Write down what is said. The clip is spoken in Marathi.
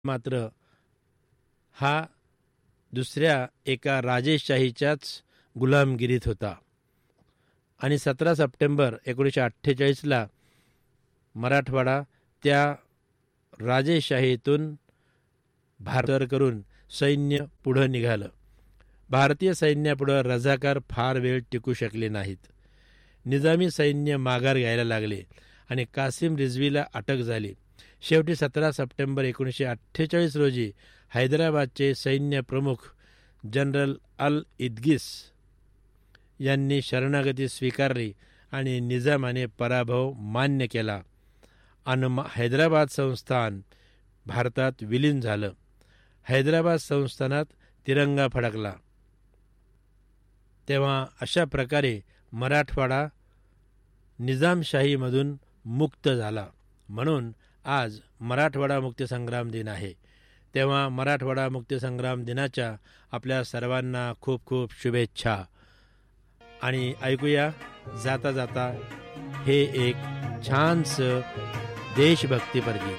मात्र हा दुसऱ्या एका राजेशाहीच्याच गुलामगिरीत होता आणि 17 सप्टेंबर 1948ला मराठवाडा त्या राजेशाहीतून भारत करून सैन्य पुढं निघालं. भारतीय सैन्यापुढं रझाकार फार वेळ टिकू शकले नाहीत. निजामी सैन्य माघार घ्यायला लागले आणि कासिम रिझवीला अटक झाली. शेवटी 17 सप्टेंबर 1948 रोजी हैदराबादचे सैन्य प्रमुख जनरल अल इद्गिस यांनी शरणागती स्वीकारली आणि निजामाने पराभव मान्य केला आणि हैदराबाद संस्थान भारतात विलीन झालं. हैदराबाद संस्थानात तिरंगा फडकला. तेव्हा अशा प्रकारे मराठवाडा निजामशाहीमधून मुक्त झाला. म्हणून आज मराठवाडा मुक्तीसंग्राम दिन आहे. तेव्हा मराठवाडा मुक्तीसंग्राम दिनाच्या आपल्या सर्वांना खूप खूप शुभेच्छा. आणि ऐकूया जाता जाता हे एक छानसं देशभक्तीपर गीत.